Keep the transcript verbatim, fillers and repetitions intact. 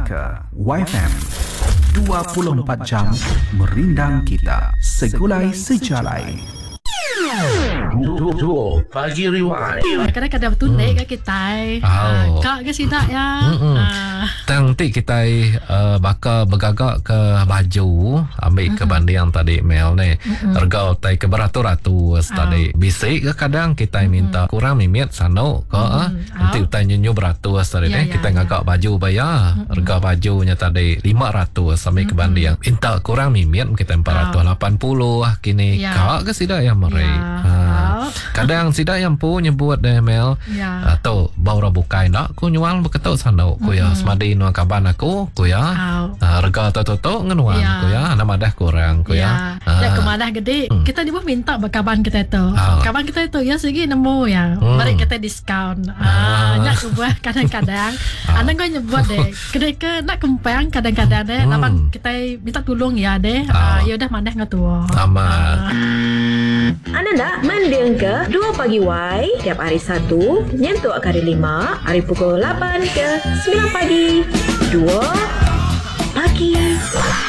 Melaka Y F M dua puluh empat jam merindang kita segulai sejalai. Dua pagi riwai. Kadang-kadang bertulik ke kita. Oh. Kak ke sini tak ya? Ah. Nanti kita uh, bakal bergagak ke baju ambil ke banding tadi Mel ni. Harga tai ke beratus-ratus tadi. Bisik ke kadang kita minta kurang mimit sano ke ah. Nanti kita nyenyu beratus tadi Ya, ni. ya, Kita ya. ngagak baju bayar. Harga bajunya tadi lima ratus sampai ke banding. Minta kurang mimit kita empat ratus lapan puluh kini. Ya. Kak ke sida yang meri. Ya. Ha. Kadang sida yang pu nyebut deh Mel. Ya. Atau baura bukai nak ku nyual beketuk sano ku ya semadi nu kaban aku ku ya. Au. Ah, harga toto ngenuan Ya. ku ya nama dah kurang ku ya. Ya, ya kemadah gede. Kita ni pun minta berkaban kita tu. Ah. Kaban kita tu ya segi nemu ya. Hmm. Mari kita diskaun. Ah. Ah, nyak buah kadang-kadang. Anda kau nyebut deh. Kedai ke nak kempang kadang-kadang deh. Hmm. Lapan kita minta tolong ya deh. Ah. Ah, ya udah mandah ngatua. Amat. Anda nak mendeng ke dua pagi Y tiap hari Sabtu nyentuh kali lima hari pukul lapan ke sembilan pagi. dua pagi.